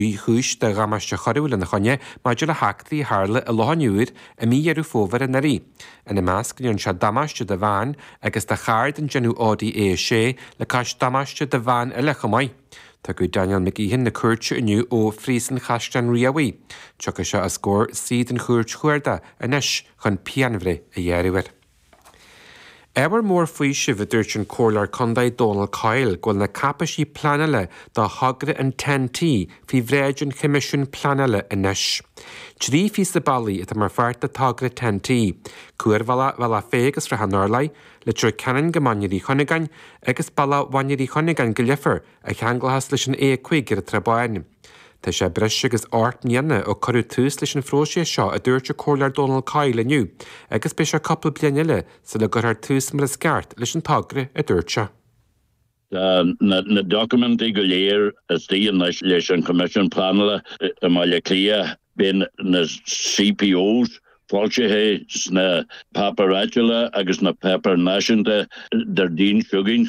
Chúis de gamas de choúil na chonne maidir le heachtaí hála a lohanúir a míarú fómhar an narí. Ina measc níonn se damaiste de bhain agus de chaird an genú ádaí é sé le cais damaiste de bhain a lechamáid. Tá go Daniel McGeehan na cuairte iniu ó phríosan chaisteán riamhaí. Tucha se a scór siad an chuairt chuirda inis chun pianmhre a dhéirúir. Ewer mór faoi sibh dúirt an cólar condaid Donald Kyle ghfuil na capasí planile dá hagra an 10T fi bhréid an comisiún planile inis. Trí fi sa bailí it mar fearta tagra 10T, cuair bhela fégus ra hanarlai, le trú canan gomannirí chonigain agus balla wannirí chonigain go liafar a cheanglahas leis an écuig ar a trabáin. Tá sé breis agus ort níana ó choú tús leis an fróise seo a dúirte cólar Donald Kyle aniu, agus be se coppla blianile sa le gur tús mar a sceart leis an tagra a dúirte. Na documenti go léir is tíon leis an commission planile a maiile clia ben na CPOs fáiltethe na paparáile agus na pepper naisianta der dín sugin